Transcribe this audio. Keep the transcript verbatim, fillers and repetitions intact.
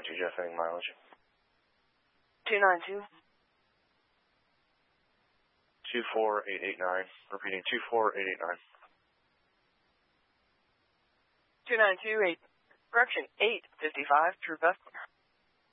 nine two, Jeff, any mileage? two nine two. two four eight eight nine. Repeating, two four eight eight nine. two nine two eight. Correction, eight fifty-five, True Bethlehem.